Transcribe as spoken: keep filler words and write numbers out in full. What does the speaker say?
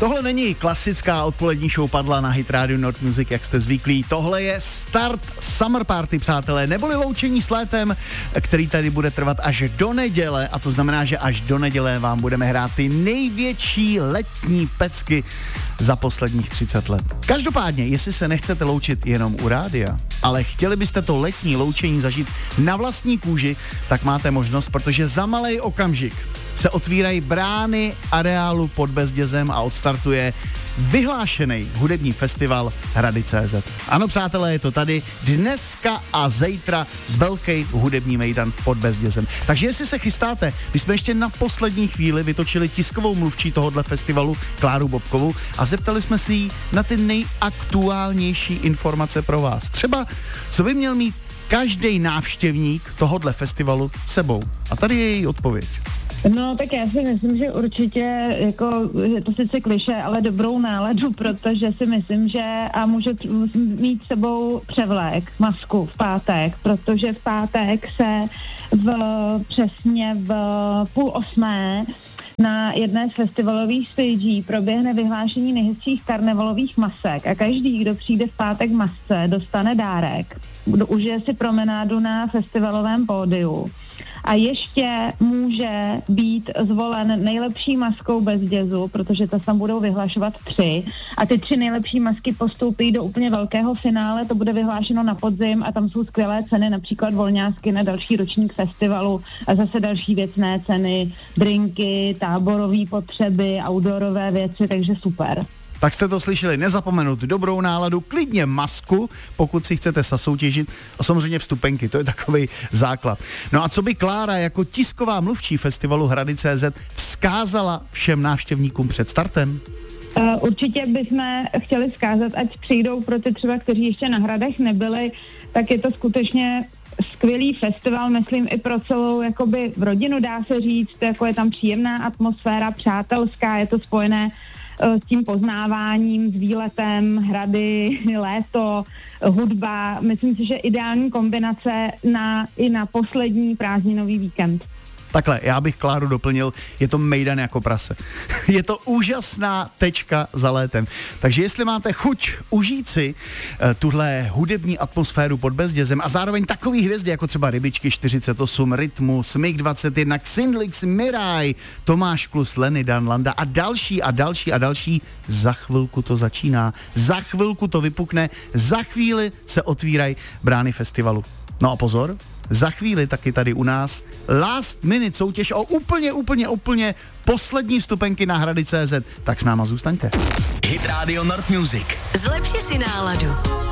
Tohle není klasická odpolední show Padla na Hit Radio North Music, jak jste zvyklí. Tohle je start Summer Party, přátelé, neboli loučení s létem, který tady bude trvat až do neděle, a to znamená, že až do neděle vám budeme hrát ty největší letní pecky za posledních třicet let. Každopádně, jestli se nechcete loučit jenom u rádia, ale chtěli byste to letní loučení zažít na vlastní kůži, tak máte možnost, protože za malej okamžik se otvírají brány areálu pod Bezdězem a odstartuje vyhlášený hudební festival Hrady tečka cé zet. Ano, přátelé, je to tady dneska a zítra velký hudební mejdan pod Bezdězem. Takže jestli se chystáte, my jsme ještě na poslední chvíli vytočili tiskovou mluvčí tohohle festivalu Kláru Bobkovou a zeptali jsme si jí na ty nejaktuálnější informace pro vás. Třeba, co by měl mít každý návštěvník tohohle festivalu sebou. A tady je její odpověď. No, tak já si myslím, že určitě, jako, je to sice klišé, ale dobrou náladu, protože si myslím, že a může mít s sebou převlék, masku v pátek, protože v pátek se v, přesně v půl osmé na jedné z festivalových stagí proběhne vyhlášení nejhezčích karnevalových masek a každý, kdo přijde v pátek v masce, dostane dárek. Užije si promenádu na festivalovém pódiu. A ještě může být zvolen nejlepší maskou Bezdězu, protože to tam budou vyhlašovat tři. A ty tři nejlepší masky postoupí do úplně velkého finále, to bude vyhlášeno na podzim a tam jsou skvělé ceny, například volňásky na další ročník festivalu a zase další věcné ceny, drinky, táborové potřeby, outdoorové věci, takže super. Tak jste to slyšeli, nezapomenout dobrou náladu, klidně masku, pokud si chcete zasoutěžit, a samozřejmě vstupenky, to je takový základ. No a co by Klára jako tisková mluvčí festivalu Hrady tečka cé zet vzkázala všem návštěvníkům před startem? Uh, určitě bychom chtěli vzkázat, ať přijdou pro ty třeba, kteří ještě na Hradech nebyli, tak je to skutečně skvělý festival, myslím i pro celou jakoby rodinu, dá se říct, jako je tam příjemná atmosféra, přátelská, je to spojené s tím poznáváním, s výletem, hrady, léto, hudba. Myslím si, že ideální kombinace na, i na poslední prázdninový víkend. Takhle, já bych Kláru doplnil, je to mejdan jako prase. Je to úžasná tečka za létem. Takže jestli máte chuť užít si uh, tuhle hudební atmosféru pod Bezdězem a zároveň takový hvězdy jako třeba Rybičky čtyřicet osm, Rytmus, Mig dvacet jedna, Xindlix, Miraj, Tomáš Klus, Lenny Dan, Landa a další a další a další, za chvilku to začíná, za chvilku to vypukne, za chvíli se otvírají brány festivalu. No a pozor, za chvíli taky tady u nás last minute soutěž o úplně, úplně, úplně poslední vstupenky na Hrady tečka cé zet. Tak s náma zůstaňte. Hit Radio North Music. Zlepši si náladu.